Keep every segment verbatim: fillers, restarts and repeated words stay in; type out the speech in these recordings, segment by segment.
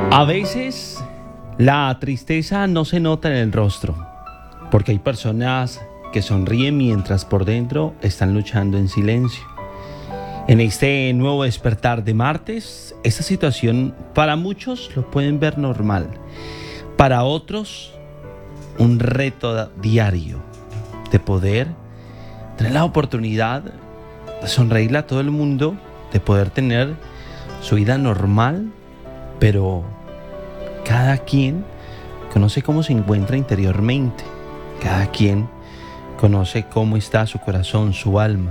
A veces la tristeza no se nota en el rostro, porque hay personas que sonríen mientras por dentro están luchando en silencio. En este nuevo despertar de martes, esta situación para muchos lo pueden ver normal, para otros un reto diario de poder tener la oportunidad de sonreírle a todo el mundo, de poder tener su vida normal, pero cada quien conoce cómo se encuentra interiormente, cada quien conoce cómo está su corazón, su alma.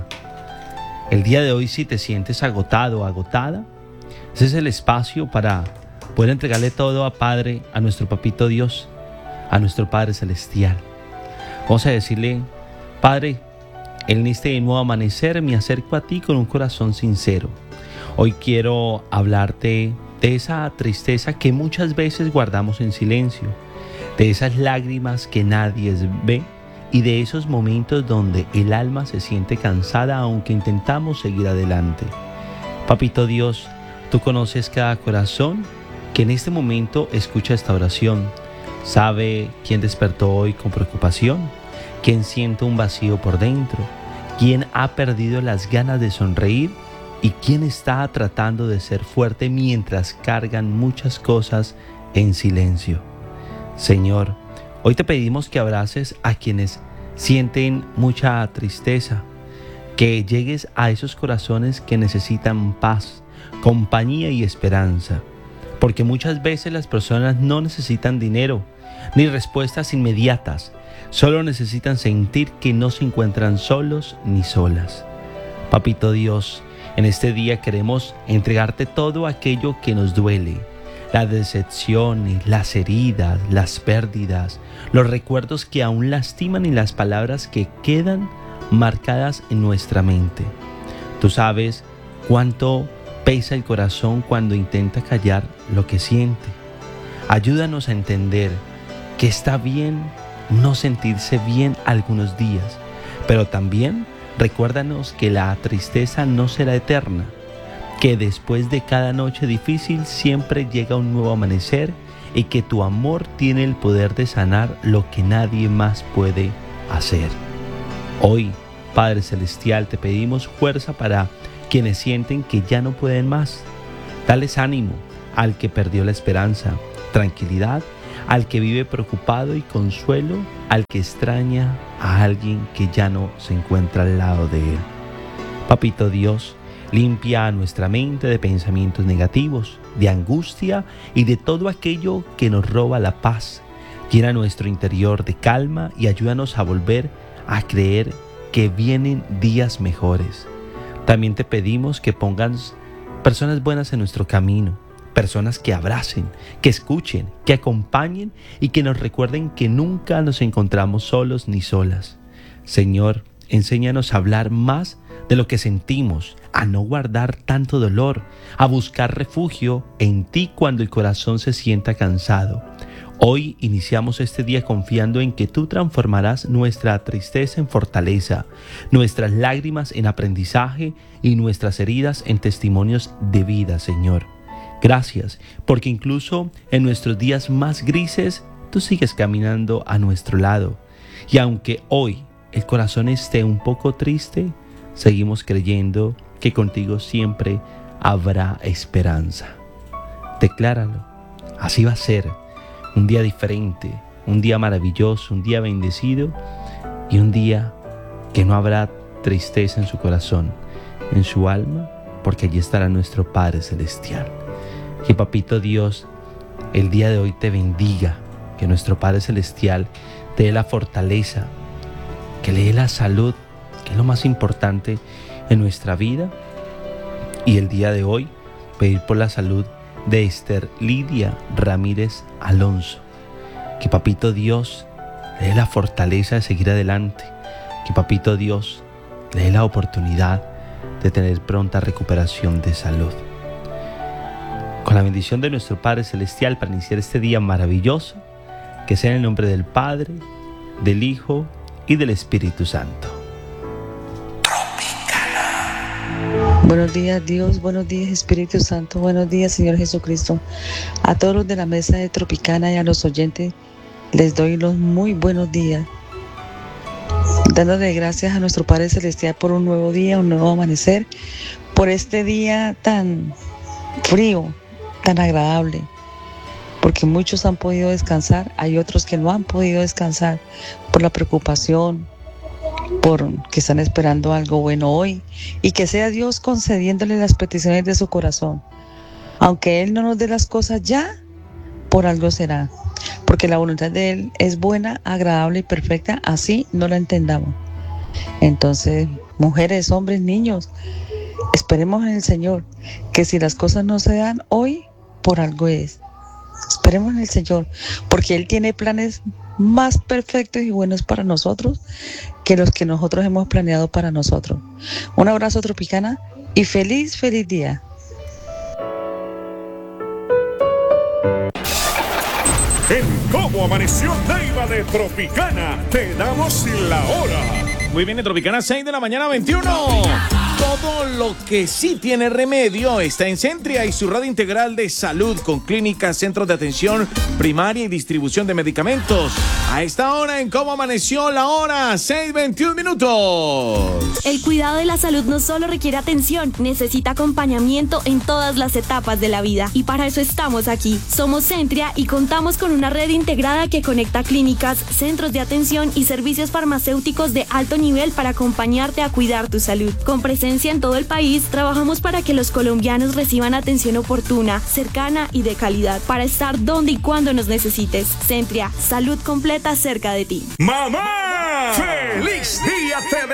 El día de hoy, si te sientes agotado o agotada, ese es el espacio para poder entregarle todo a Padre, a nuestro Papito Dios, a nuestro Padre Celestial. Vamos a decirle: Padre, en este nuevo amanecer me acerco a ti con un corazón sincero. Hoy quiero hablarte de esa tristeza que muchas veces guardamos en silencio, de esas lágrimas que nadie ve y de esos momentos donde el alma se siente cansada aunque intentamos seguir adelante. Papito Dios, tú conoces cada corazón que en este momento escucha esta oración. Sabe quién despertó hoy con preocupación, quién siente un vacío por dentro, quién ha perdido las ganas de sonreír y quién está tratando de ser fuerte mientras cargan muchas cosas en silencio. Señor, hoy te pedimos que abraces a quienes sienten mucha tristeza, que llegues a esos corazones que necesitan paz, compañía y esperanza, porque muchas veces las personas no necesitan dinero ni respuestas inmediatas, solo necesitan sentir que no se encuentran solos ni solas. Papito Dios, en este día queremos entregarte todo aquello que nos duele, las decepciones, las heridas, las pérdidas, los recuerdos que aún lastiman y las palabras que quedan marcadas en nuestra mente. Tú sabes cuánto pesa el corazón cuando intenta callar lo que siente. Ayúdanos a entender que está bien no sentirse bien algunos días, pero también recuérdanos que la tristeza no será eterna, que después de cada noche difícil siempre llega un nuevo amanecer y que tu amor tiene el poder de sanar lo que nadie más puede hacer. Hoy, Padre Celestial, te pedimos fuerza para quienes sienten que ya no pueden más. Dales ánimo al que perdió la esperanza, tranquilidad al que vive preocupado y consuelo al que extraña a alguien que ya no se encuentra al lado de él. Papito Dios, limpia nuestra mente de pensamientos negativos, de angustia y de todo aquello que nos roba la paz. Llena nuestro interior de calma y ayúdanos a volver a creer que vienen días mejores. También te pedimos que pongas personas buenas en nuestro camino, personas que abracen, que escuchen, que acompañen y que nos recuerden que nunca nos encontramos solos ni solas. Señor, enséñanos a hablar más de lo que sentimos, a no guardar tanto dolor, a buscar refugio en ti cuando el corazón se sienta cansado. Hoy iniciamos este día confiando en que tú transformarás nuestra tristeza en fortaleza, nuestras lágrimas en aprendizaje y nuestras heridas en testimonios de vida, Señor. Gracias, porque incluso en nuestros días más grises, tú sigues caminando a nuestro lado. Y aunque hoy el corazón esté un poco triste, seguimos creyendo que contigo siempre habrá esperanza. Decláralo, así va a ser. Un día diferente, un día maravilloso, un día bendecido y un día que no habrá tristeza en su corazón, en su alma, porque allí estará nuestro Padre Celestial. Que Papito Dios el día de hoy te bendiga, que nuestro Padre Celestial te dé la fortaleza, que le dé la salud, que es lo más importante en nuestra vida. Y el día de hoy pedir por la salud de Esther Lidia Ramírez Alonso. Que Papito Dios le dé la fortaleza de seguir adelante, que Papito Dios le dé la oportunidad de tener pronta recuperación de salud. Con la bendición de nuestro Padre Celestial para iniciar este día maravilloso, que sea en el nombre del Padre, del Hijo y del Espíritu Santo. Tropicana. Buenos días, Dios. Buenos días, Espíritu Santo. Buenos días, Señor Jesucristo. A todos los de la mesa de Tropicana y a los oyentes les doy los muy buenos días. Dándole gracias a nuestro Padre Celestial por un nuevo día, un nuevo amanecer, por este día tan frío, tan agradable. Porque muchos han podido descansar, hay otros que no han podido descansar por la preocupación, por que están esperando algo bueno hoy, y que sea Dios concediéndole las peticiones de su corazón. Aunque Él no nos dé las cosas ya, por algo será, porque la voluntad de Él es buena, agradable y perfecta, así no la entendamos. Entonces, mujeres, hombres, niños, esperemos en el Señor, que si las cosas no se dan hoy, por algo es. Esperemos en el Señor, porque Él tiene planes más perfectos y buenos para nosotros que los que nosotros hemos planeado para nosotros. Un abrazo, Tropicana, y feliz, feliz día. En Cómo Amaneció Neiva de Tropicana, te damos la hora. Muy bien, en Tropicana, seis de la mañana, veintiuno. Todo lo que sí tiene remedio está en Centria y su red integral de salud con clínicas, centros de atención primaria y distribución de medicamentos. A esta hora en Cómo Amaneció la hora, seis veintiún minutos. El cuidado de la salud no solo requiere atención, necesita acompañamiento en todas las etapas de la vida. Y para eso estamos aquí. Somos Centria y contamos con una red integrada que conecta clínicas, centros de atención y servicios farmacéuticos de alto nivel para acompañarte a cuidar tu salud. Con presencia en todo el país, trabajamos para que los colombianos reciban atención oportuna, cercana y de calidad, para estar donde y cuando nos necesites. Centria, salud completa cerca de ti. ¡Mamá! ¡Feliz día te